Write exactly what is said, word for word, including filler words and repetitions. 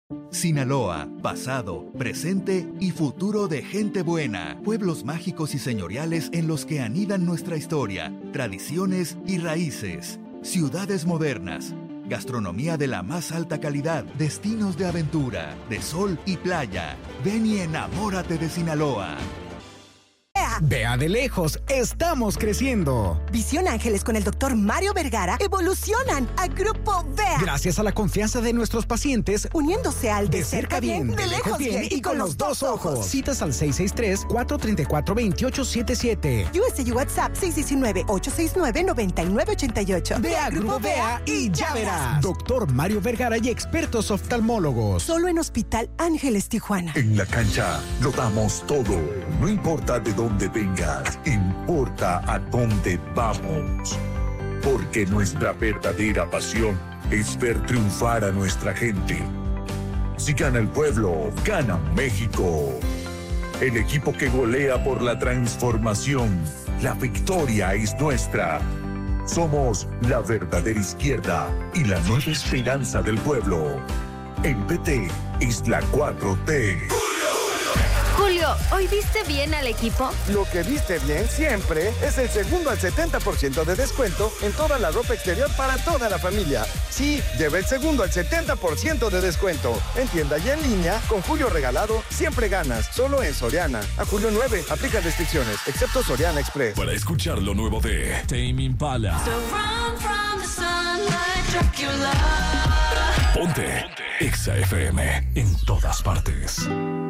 Sinaloa, pasado, presente y futuro de gente buena. Pueblos mágicos y señoriales en los que anidan nuestra historia, tradiciones y raíces. Ciudades modernas. Gastronomía de la más alta calidad. Destinos de aventura, de sol y playa. Ven y enamórate de Sinaloa. Vea de lejos, estamos creciendo. Visión Ángeles con el doctor Mario Vergara evolucionan a Grupo Vea. Gracias a la confianza de nuestros pacientes, uniéndose al de, de cerca bien, bien, de lejos bien y con los dos ojos. Citas al seis seis tres, cuatro tres cuatro, dos ocho siete siete. U S U WhatsApp seis uno nueve, ocho seis nueve, nueve nueve ocho ocho. Ve a Grupo Vea y ya verás. Doctor Mario Vergara y expertos oftalmólogos. Solo en Hospital Ángeles Tijuana. En la cancha lo damos todo. No importa de dónde vengas, importa a dónde vamos. Porque nuestra verdadera pasión es ver triunfar a nuestra gente. Si gana el pueblo, gana México. El equipo que golea por la transformación. La victoria es nuestra. Somos la verdadera izquierda y la nueva esperanza del pueblo. El P T es la cuatro T. Julio, ¿hoy viste bien al equipo? Lo que viste bien siempre es el segundo al setenta por ciento de descuento en toda la ropa exterior para toda la familia. Sí, lleva el segundo al setenta por ciento de descuento. En tienda y en línea, con Julio regalado, siempre ganas. Solo en Soriana. A julio nueve, aplica restricciones, excepto Soriana Express. Para escuchar lo nuevo de Tame Impala. So run from the sunlight, Dracula. Ponte Exa F M en todas partes.